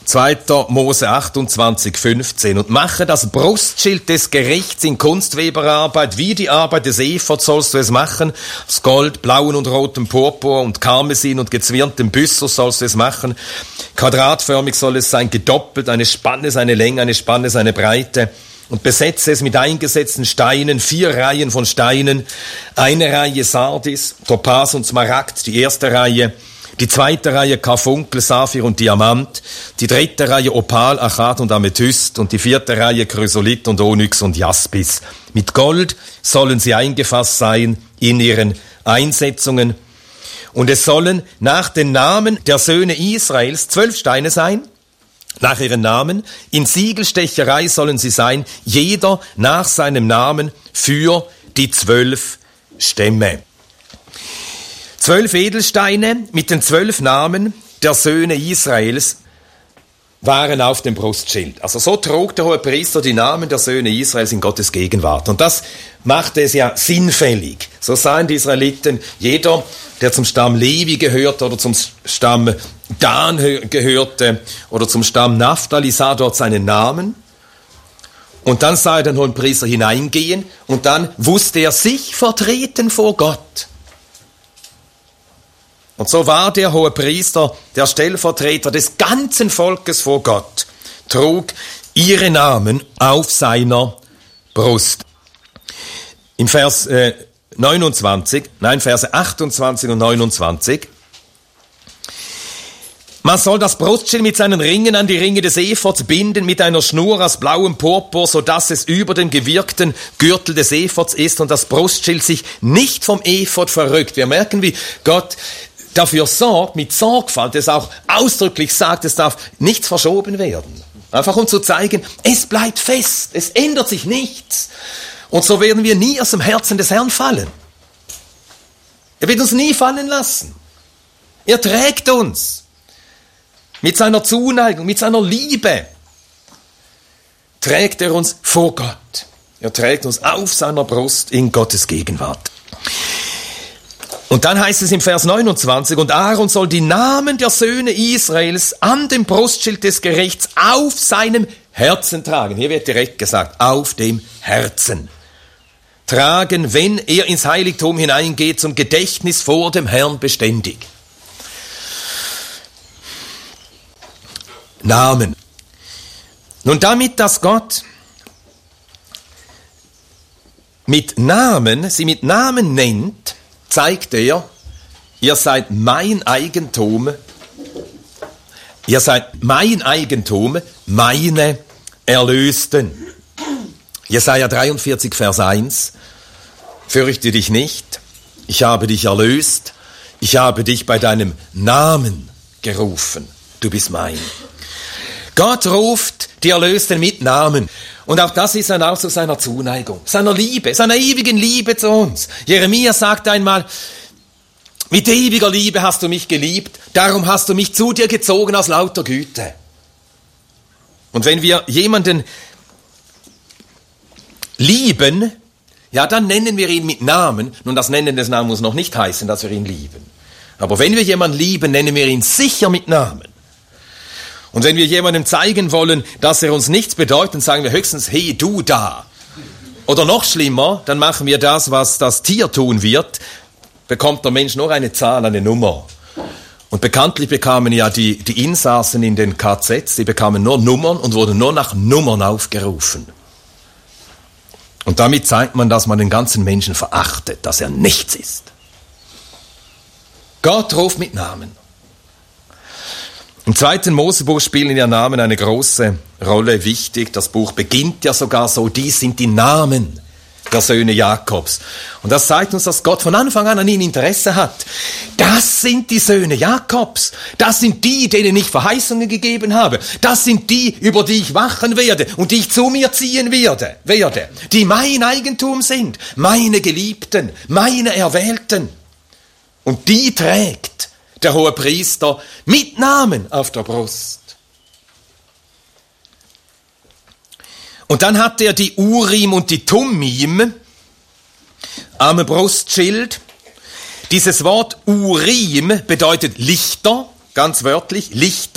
2. Mose 28,15. Und mache das Brustschild des Gerichts in Kunstweberarbeit, wie die Arbeit des Ephod sollst du es machen. Aus Gold, blauen und rotem Purpur und Karmesin und gezwirntem Byssus sollst du es machen. Quadratförmig soll es sein, gedoppelt, eine Spanne, seine Länge, eine Spanne, seine Breite. Und besetze es mit eingesetzten Steinen, 4 Reihen von Steinen, eine Reihe Sardis, Topas und Smaragd, die erste Reihe, die zweite Reihe Karfunkel, Saphir und Diamant, die dritte Reihe Opal, Achat und Amethyst und die vierte Reihe Chrysolit und Onyx und Jaspis. Mit Gold sollen sie eingefasst sein in ihren Einsetzungen. Und es sollen nach den Namen der Söhne Israels 12 Steine sein, nach ihren Namen. In Siegelstecherei sollen sie sein, jeder nach seinem Namen für die 12 Stämme. 12 Edelsteine mit den 12 Namen der Söhne Israels waren auf dem Brustschild. Also so trug der Hohepriester die Namen der Söhne Israels in Gottes Gegenwart. Und das machte es ja sinnfällig. So sahen die Israeliten, jeder, der zum Stamm Levi gehörte oder zum Stamm Dan gehörte oder zum Stamm Naphtali, sah dort seinen Namen. Und dann sah er den Hohepriester hineingehen und dann wusste er sich vertreten vor Gott. Und so war der Hohepriester der Stellvertreter des ganzen Volkes vor Gott, trug ihre Namen auf seiner Brust. Im Verse 28 und 29. Man soll das Brustschild mit seinen Ringen an die Ringe des Ephods binden, mit einer Schnur aus blauem Purpur, sodass es über dem gewirkten Gürtel des Ephods ist und das Brustschild sich nicht vom Ephod verrückt. Wir merken, wie Gott dafür sorgt, mit Sorgfalt, es auch ausdrücklich sagt, es darf nichts verschoben werden. Einfach um zu zeigen, es bleibt fest, es ändert sich nichts. Und so werden wir nie aus dem Herzen des Herrn fallen. Er wird uns nie fallen lassen. Er trägt uns mit seiner Zuneigung, mit seiner Liebe. Trägt er uns vor Gott. Er trägt uns auf seiner Brust in Gottes Gegenwart. Und dann heißt es im Vers 29, und Aaron soll die Namen der Söhne Israels an dem Brustschild des Gerichts auf seinem Herzen tragen. Hier wird direkt gesagt, auf dem Herzen tragen, wenn er ins Heiligtum hineingeht, zum Gedächtnis vor dem Herrn beständig. Namen. Nun damit, dass Gott sie mit Namen nennt, zeigt er, ihr seid mein Eigentum, meine Erlösten. Jesaja 43, Vers 1. Fürchte dich nicht, ich habe dich erlöst, ich habe dich bei deinem Namen gerufen, du bist mein. Gott ruft die Erlösten mit Namen. Und auch das ist ein Ausdruck seiner Zuneigung, seiner Liebe, seiner ewigen Liebe zu uns. Jeremia sagt einmal, mit ewiger Liebe hast du mich geliebt, darum hast du mich zu dir gezogen aus lauter Güte. Und wenn wir jemanden lieben, ja, dann nennen wir ihn mit Namen. Nun, das Nennen des Namens muss noch nicht heißen, dass wir ihn lieben. Aber wenn wir jemanden lieben, nennen wir ihn sicher mit Namen. Und wenn wir jemandem zeigen wollen, dass er uns nichts bedeutet, sagen wir höchstens, hey, du da. Oder noch schlimmer, dann machen wir das, was das Tier tun wird, bekommt der Mensch nur eine Zahl, eine Nummer. Und bekanntlich bekamen ja die Insassen in den KZs, die bekamen nur Nummern und wurden nur nach Nummern aufgerufen. Und damit zeigt man, dass man den ganzen Menschen verachtet, dass er nichts ist. Gott ruft mit Namen. Im 2. Mosebuch spielen ja Namen eine große Rolle, wichtig. Das Buch beginnt ja sogar so, dies sind die Namen der Söhne Jakobs. Und das zeigt uns, dass Gott von Anfang an ihnen Interesse hat. Das sind die Söhne Jakobs. Das sind die, denen ich Verheißungen gegeben habe. Das sind die, über die ich wachen werde und die ich zu mir ziehen werde, die mein Eigentum sind, meine Geliebten, meine Erwählten. Und die trägt der Hohepriester mit Namen auf der Brust. Und dann hat er die Urim und die Thummim am Brustschild. Dieses Wort Urim bedeutet Lichter, ganz wörtlich, Lichter.